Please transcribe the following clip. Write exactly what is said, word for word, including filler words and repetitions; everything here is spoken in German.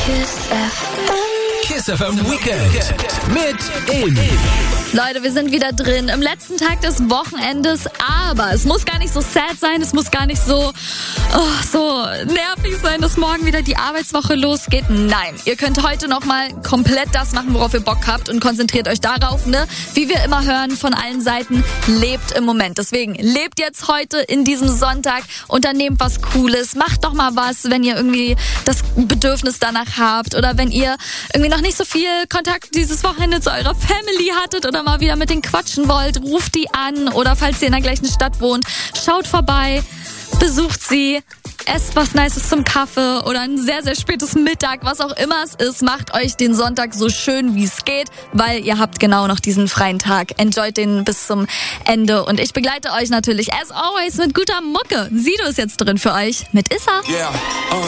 Kiss F M. Kiss F M Weekend mit Amy. Leute, wir sind wieder drin im letzten Tag des Wochenendes, aber es muss gar nicht so sad sein, es muss gar nicht so, oh, so nervig sein, dass morgen wieder die Arbeitswoche losgeht. Nein, ihr könnt heute nochmal komplett das machen, worauf ihr Bock habt und konzentriert euch darauf, ne? Wie wir immer hören von allen Seiten, lebt im Moment. Deswegen lebt jetzt heute in diesem Sonntag, unternehmt was Cooles, macht doch mal was, wenn ihr irgendwie das Bedürfnis danach habt oder wenn ihr irgendwie noch nicht so viel Kontakt dieses Wochenende zu eurer Family hattet oder mal wieder mit denen quatschen wollt, ruft die an oder falls ihr in der gleichen Stadt wohnt, schaut vorbei, besucht sie, esst was Nices zum Kaffee oder ein sehr, sehr spätes Mittag, was auch immer es ist, macht euch den Sonntag so schön wie es geht, weil ihr habt genau noch diesen freien Tag. Enjoyt den bis zum Ende und ich begleite euch natürlich as always mit guter Mucke. Sido ist jetzt drin für euch mit Issa. Yeah, uh.